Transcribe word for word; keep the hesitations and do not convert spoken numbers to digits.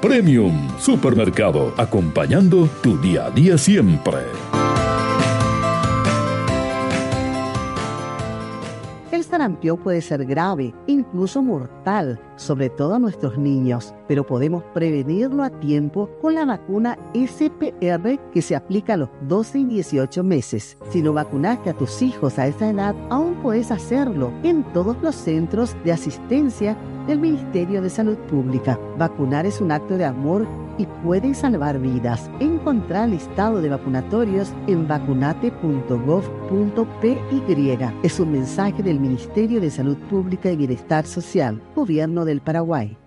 Premium Supermercado, acompañando tu día a día siempre. El sarampión puede ser grave, incluso mortal, sobre todo a nuestros niños, pero podemos prevenirlo a tiempo con la vacuna S P R que se aplica a los doce y dieciocho meses. Si no vacunaste a tus hijos a esa edad, aún puedes hacerlo en todos los centros de asistencia del Ministerio de Salud Pública. Vacunar es un acto de amor y puede salvar vidas. Encontrar el listado de vacunatorios en vacunate punto gov punto p y. Es un mensaje del Ministerio de Salud Pública y Bienestar Social, Gobierno del Paraguay.